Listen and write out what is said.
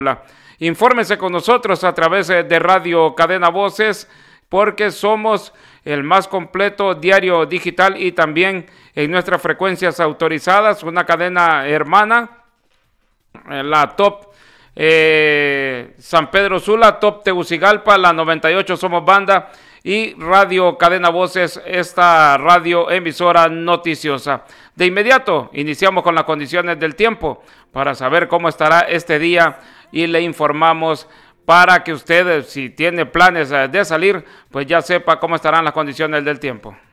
Infórmese con nosotros a través de Radio Cadena Voces, porque somos el más completo diario digital y también en nuestras frecuencias autorizadas, una cadena hermana, la Top San Pedro Sula, Top Tegucigalpa, la 98 Somos Banda y Radio Cadena Voces, esta radio emisora noticiosa. De inmediato iniciamos con las condiciones del tiempo para saber cómo estará este día y le informamos para que usted, si tiene planes de salir, pues ya sepa cómo estarán las condiciones del tiempo.